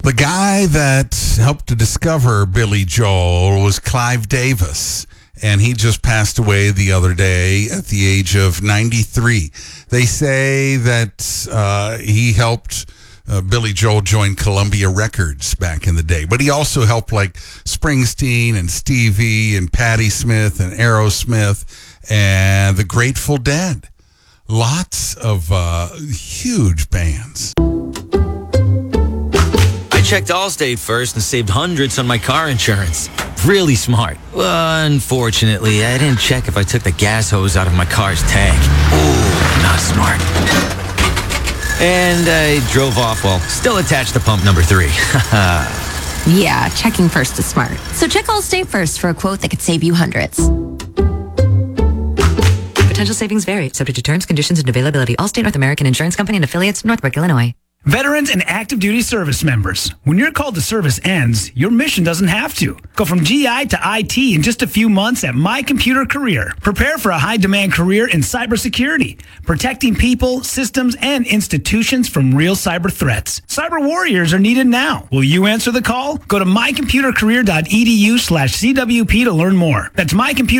The guy that helped to discover Billy Joel was Clive Davis, and he just passed away the other day at the age of 93. They say that he helped Billy Joel join Columbia Records back in the day, but he also helped like Springsteen and Stevie and Patti Smith and Aerosmith and the Grateful Dead. Lots of huge bands. I checked Allstate first and saved hundreds on my car insurance. Really smart. Unfortunately, I didn't check if I took the gas hose out of my car's tank. Ooh, not smart. And I drove off while still attached to pump number 3. Yeah, checking first is smart. So check Allstate first for a quote that could save you hundreds. Potential savings vary, subject to terms, conditions, and availability. Allstate North American Insurance Company and affiliates, Northbrook, Illinois. Veterans and active duty service members, when your call to service ends, your mission doesn't have to. Go from GI to IT in just a few months at My Computer Career. Prepare for a high-demand career in cybersecurity, protecting people, systems, and institutions from real cyber threats. Cyber warriors are needed now. Will you answer the call? Go to mycomputercareer.edu/CWP to learn more. That's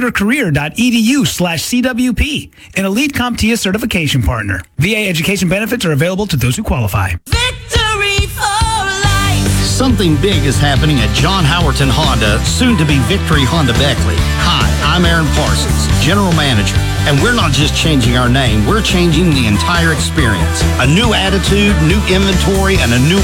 mycomputercareer.edu/CWP, an elite CompTIA certification partner. VA education benefits are available to those who qualify. Victory for life. Something big is happening at John Howerton Honda, soon to be Victory Honda Beckley. Hi, I'm Aaron Parsons, General Manager. And we're not just changing our name, we're changing the entire experience. A new attitude, new inventory, and a new